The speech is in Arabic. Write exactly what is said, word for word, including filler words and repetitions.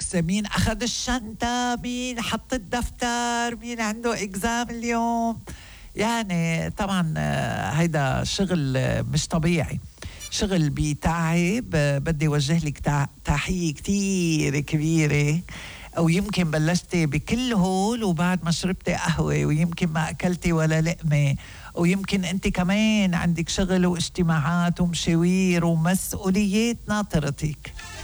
بالعكس، مين أخذ الشنطة، مين حط الدفتر، مين عنده إكزام اليوم. يعني طبعا هيدا شغل مش طبيعي، شغل بتعب. بدي وجه لك تحية كتير كبيرة. أو يمكن بلشتي بكل هول وبعد ما شربتي قهوة، ويمكن ما أكلتي ولا لقمة، ويمكن أنت كمان عندك شغل واجتماعات ومشاوير ومسؤوليات ناطرتك.